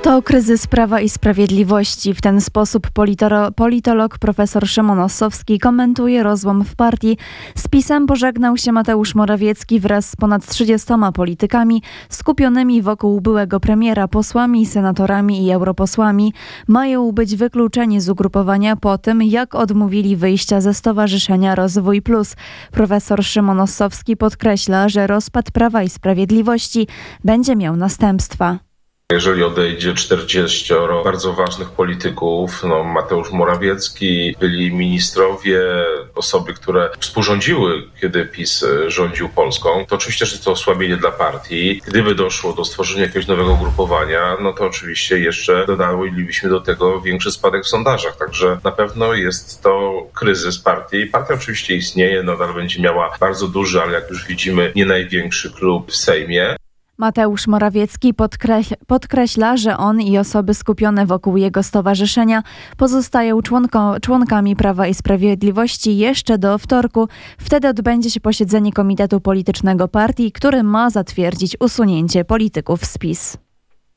To kryzys Prawa i Sprawiedliwości. W ten sposób politolog profesor Szymon Ossowski komentuje rozłam w partii. Z PiS-em pożegnał się Mateusz Morawiecki wraz z ponad 30 politykami skupionymi wokół byłego premiera, posłami, senatorami i europosłami. Mają być wykluczeni z ugrupowania po tym, jak odmówili wyjścia ze Stowarzyszenia Rozwój Plus. Profesor Szymon Ossowski podkreśla, że rozpad Prawa i Sprawiedliwości będzie miał następstwa. Jeżeli odejdzie 40 bardzo ważnych polityków, Mateusz Morawiecki, byli ministrowie, osoby, które współrządziły, kiedy PiS rządził Polską, to oczywiście, że to osłabienie dla partii. Gdyby doszło do stworzenia jakiegoś nowego ugrupowania, to oczywiście jeszcze dodalibyśmy do tego większy spadek w sondażach. Także na pewno jest to kryzys partii. Partia oczywiście istnieje, nadal będzie miała bardzo duży, ale jak już widzimy, nie największy klub w Sejmie. Mateusz Morawiecki podkreśla, że on i osoby skupione wokół jego stowarzyszenia pozostają członkami Prawa i Sprawiedliwości jeszcze do wtorku. Wtedy odbędzie się posiedzenie Komitetu Politycznego Partii, który ma zatwierdzić usunięcie polityków z PiS.